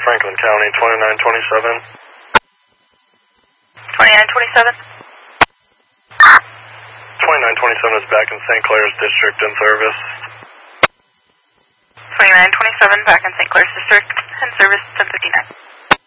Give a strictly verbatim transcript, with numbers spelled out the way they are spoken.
Franklin County, twenty-nine twenty-seven. twenty-nine twenty-seven? twenty-nine twenty-seven is back in Saint Clair's District in service. twenty-nine twenty-seven back in Saint Clair's District in service, ten fifty-nine.